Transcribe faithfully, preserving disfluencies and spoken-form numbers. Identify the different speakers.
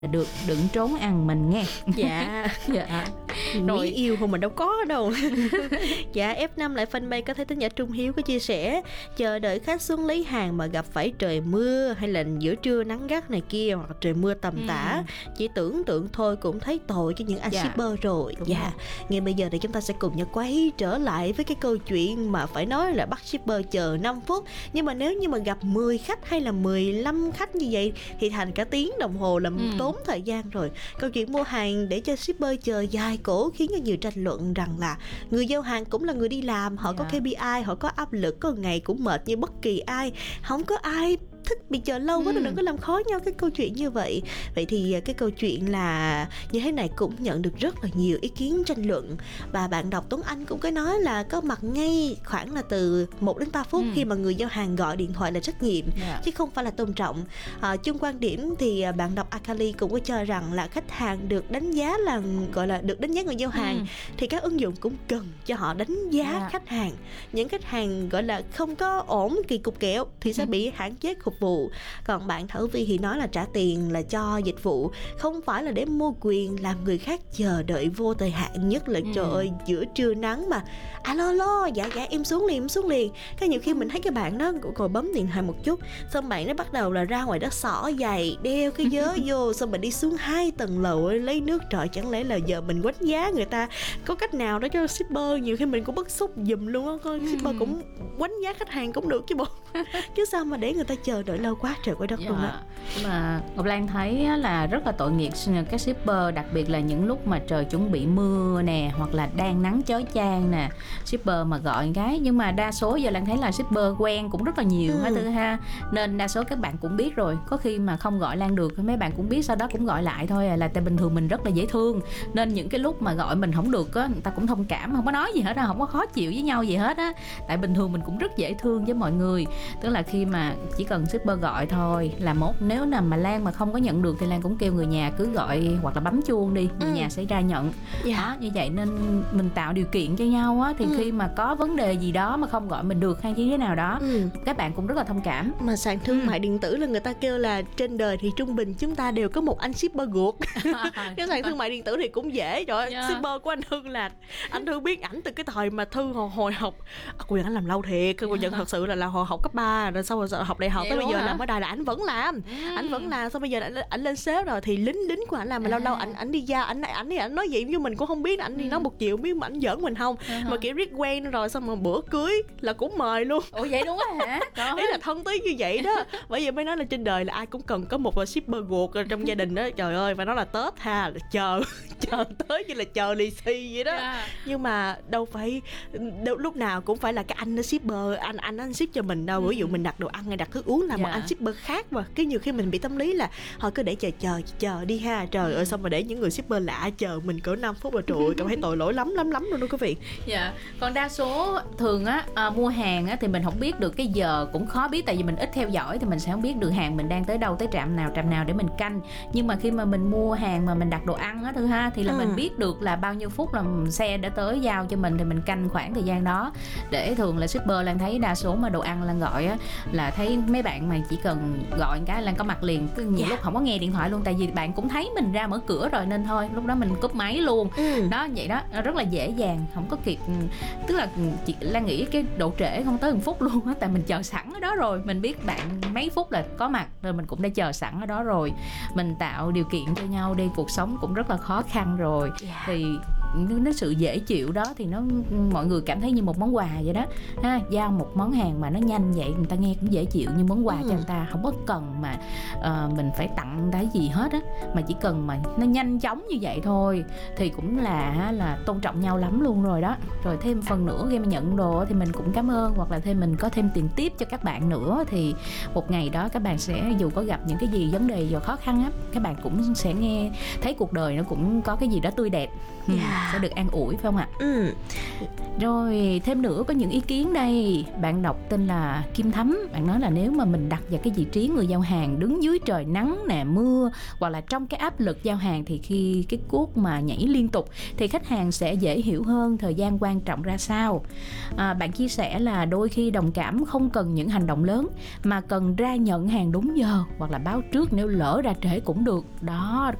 Speaker 1: được đừng trốn ăn mình nghe.
Speaker 2: Dạ.
Speaker 1: Dạ.
Speaker 2: Rồi
Speaker 1: Rồi.
Speaker 2: yêu thôi mình đâu có đâu. Dạ, ép năm lại fanpage có thấy thính giả Trung Hiếu có chia sẻ chờ đợi khách xuống lấy hàng mà gặp phải trời mưa hay là giữa trưa nắng gắt này kia, hoặc trời mưa tầm tã, ừ. chỉ tưởng tượng thôi cũng thấy tội cho những anh
Speaker 1: Dạ.
Speaker 2: shipper rồi.
Speaker 1: Đúng
Speaker 2: Dạ.
Speaker 1: rồi.
Speaker 2: Ngay bây giờ thì chúng ta sẽ cùng nhau quay trở lại với cái câu chuyện mà phải nói là bắt shipper chờ năm phút. Nhưng mà nếu như mà gặp mười khách hay là mười lăm khách như vậy thì thành cả tiếng đồng hồ là
Speaker 1: Ừ.
Speaker 2: tốn thời gian rồi. Câu chuyện mua hàng để cho shipper chờ dài cổ khiến cho nhiều tranh luận rằng là người giao hàng cũng là người đi làm, họ có
Speaker 1: Dạ.
Speaker 2: ca pê i, họ có áp lực, có ngày cũng mệt như bất kỳ ai, không có ai thích bị chờ lâu quá,
Speaker 1: Ừ.
Speaker 2: đừng có làm khó nhau cái câu chuyện như vậy. Vậy thì cái câu chuyện là như thế này cũng nhận được rất là nhiều ý kiến tranh luận, và bạn đọc Tuấn Anh cũng có nói là có mặt ngay khoảng là từ một đến ba phút
Speaker 1: Ừ.
Speaker 2: khi mà người giao hàng gọi điện thoại là trách nhiệm,
Speaker 1: Dạ.
Speaker 2: chứ không phải là tôn trọng. À, chung quan điểm thì bạn đọc Akali cũng có cho rằng là khách hàng được đánh giá là gọi là được đánh giá người giao hàng,
Speaker 1: Ừ.
Speaker 2: thì các ứng dụng cũng cần cho họ đánh giá
Speaker 1: Dạ.
Speaker 2: khách hàng. Những khách hàng gọi là không có ổn, kỳ cục kẹo thì sẽ
Speaker 1: Ừ.
Speaker 2: bị hạn chế phục vụ. Còn bạn Thảo Vi thì nói là trả tiền là cho dịch vụ, không phải là để mua quyền làm người khác chờ đợi vô thời hạn, nhất là
Speaker 1: Ừ.
Speaker 2: trời ơi giữa trưa nắng mà alo lo dạ dạ em xuống liền em xuống liền. Cái nhiều khi mình thấy cái bạn đó ngồi bấm điện thoại một chút, xong bạn nó bắt đầu là ra ngoài đó xỏ giày, đeo cái vớ vô, xong mình đi xuống hai tầng lầu lấy nước. Trời, chẳng lẽ là giờ mình quánh giá người ta có cách nào đó cho shipper? Nhiều khi mình cũng bức xúc giùm luôn á, coi shipper cũng quánh giá khách hàng cũng được chứ bộ. Chứ sao mà để người ta chờ đợi lâu quá trời quá đất luôn á.
Speaker 1: Nhưng mà Ngọc Lan thấy á là rất là tội nghiệp các shipper, đặc biệt là những lúc mà trời chuẩn bị mưa nè, hoặc là đang nắng chói chang nè, shipper mà gọi cái. Nhưng mà đa số giờ Lan thấy là shipper quen cũng rất là nhiều
Speaker 2: Ừ.
Speaker 1: ha Tư ha, nên đa số các bạn cũng biết rồi. Có khi mà không gọi Lan được mấy bạn cũng biết, sau đó cũng gọi lại thôi à, là tại bình thường mình rất là dễ thương, nên những cái lúc mà gọi mình không được á, người ta cũng thông cảm, không có nói gì hết á, không có khó chịu với nhau gì hết á, tại bình thường mình cũng rất dễ thương với mọi người. Tức là khi mà chỉ cần shipper gọi thôi là một, nếu nào mà Lan mà không có nhận được thì Lan cũng kêu người nhà cứ gọi hoặc là bấm chuông đi, người
Speaker 2: Ừ.
Speaker 1: nhà sẽ ra nhận.
Speaker 2: Dạ.
Speaker 1: Đó, như vậy nên mình tạo điều kiện cho nhau á, thì
Speaker 2: Ừ.
Speaker 1: khi mà có vấn đề gì đó mà không gọi mình được hay như thế nào đó,
Speaker 2: Ừ.
Speaker 1: các bạn cũng rất là thông cảm.
Speaker 2: Mà sàn thương
Speaker 1: Ừ.
Speaker 2: mại điện tử là người ta kêu là trên đời thì trung bình chúng ta đều có một anh shipper guộc. Cái sàn thương mại điện tử thì cũng dễ. Trời ơi,
Speaker 1: Yeah.
Speaker 2: shipper của anh Hưng là anh Thư biết ảnh từ cái thời mà Thư hồi, hồi học à, cô nhận anh làm lâu thiệt, cô nhận thật sự là là hồi học cấp ba rồi, sau rồi học đại học
Speaker 1: Vậy
Speaker 2: tới bây
Speaker 1: luôn
Speaker 2: giờ
Speaker 1: hả?
Speaker 2: làm ở đài là ảnh vẫn làm.
Speaker 1: Ừ.
Speaker 2: Ảnh vẫn làm, sau bây giờ ảnh, ảnh lên sếp rồi thì lính lính của ảnh làm, mà lâu lâu
Speaker 1: À.
Speaker 2: ảnh ảnh đi ra ảnh ảnh thì ảnh nói gì với mình cũng không biết, ảnh đi nói một chiều biết mà ảnh giỡn mình không.
Speaker 1: À.
Speaker 2: Mà kiểu riết quen rồi, xong mà bữa cưới là cũng mời luôn.
Speaker 1: Ủa vậy đúng á hả? Trời
Speaker 2: Ý là thân tí như vậy đó. Bởi vì mới nói là trên đời là ai cũng cần có một shipper guộc trong gia đình đó. Trời ơi, và nó là Tết ha, là chờ chờ tới như là chờ lì xì vậy đó.
Speaker 1: Yeah.
Speaker 2: Nhưng mà đâu phải đâu, lúc nào cũng phải là cái anh nó shipper, anh anh anh ship cho mình đâu. Ví dụ mình đặt đồ ăn hay đặt thức uống là một
Speaker 1: Dạ.
Speaker 2: anh shipper khác, mà cái nhiều khi mình bị tâm lý là thôi cứ để chờ chờ chờ đi ha. Trời ơi, xong mà để những người shipper lạ chờ mình cỡ năm phút là trời ơi, cảm thấy tội lỗi lắm lắm lắm luôn đó quý vị.
Speaker 1: Dạ, còn đa số thường á à, mua hàng á thì mình không biết được cái giờ, cũng khó biết tại vì mình ít theo dõi, thì mình sẽ không biết được hàng mình đang tới đâu, tới trạm nào trạm nào để mình canh. Nhưng mà khi mà mình mua hàng mà mình đặt đồ ăn á Thư ha, thì là
Speaker 2: Ừ.
Speaker 1: mình biết được là bao nhiêu phút là xe đã tới giao cho mình, thì mình canh khoảng thời gian đó. Để thường là shipper Lan thấy đa số mà đồ ăn Lan gọi á là thấy mấy bạn mà chỉ cần gọi một cái Lan có mặt liền. Cứ nhiều
Speaker 2: Dạ.
Speaker 1: lúc không có nghe điện thoại luôn, tại vì bạn cũng thấy mình ra mở cửa rồi nên thôi lúc đó mình cúp máy luôn.
Speaker 2: Ừ.
Speaker 1: Đó vậy đó, rất là dễ dàng, không có kịp. Tức là chị Lan nghĩ cái độ trễ không tới một phút luôn á, tại mình chờ sẵn ở đó rồi, mình biết bạn mấy phút là có mặt rồi, mình cũng đã chờ sẵn ở đó rồi, mình tạo điều kiện cho nhau đi, cuộc sống cũng rất là khó khăn rồi.
Speaker 2: Yeah.
Speaker 1: Thì nó sự dễ chịu đó thì nó mọi người cảm thấy như một món quà vậy đó ha. Giao một món hàng mà nó nhanh vậy người ta nghe cũng dễ chịu như món quà
Speaker 2: Ừ.
Speaker 1: cho người ta, không có cần mà uh, mình phải tặng cái gì hết á, mà chỉ cần mà nó nhanh chóng như vậy thôi thì cũng là là tôn trọng nhau lắm luôn rồi đó. Rồi thêm phần nữa khi mà nhận đồ thì mình cũng cảm ơn, hoặc là thêm mình có thêm tiền tiếp cho các bạn nữa, thì một ngày đó các bạn sẽ dù có gặp những cái gì vấn đề và khó khăn á, các bạn cũng sẽ nghe thấy cuộc đời nó cũng có cái gì đó tươi đẹp.
Speaker 2: Yeah.
Speaker 1: sẽ được an ủi, phải không ạ?
Speaker 2: Ừ.
Speaker 1: Rồi thêm nữa có những ý kiến đây. Bạn đọc tên là Kim Thắm, bạn nói là nếu mà mình đặt vào cái vị trí người giao hàng đứng dưới trời nắng nè, mưa, hoặc là trong cái áp lực giao hàng, thì khi cái cuốc mà nhảy liên tục thì khách hàng sẽ dễ hiểu hơn thời gian quan trọng ra sao. À, bạn chia sẻ là đôi khi đồng cảm không cần những hành động lớn, mà cần ra nhận hàng đúng giờ hoặc là báo trước nếu lỡ ra trễ cũng được. Đó,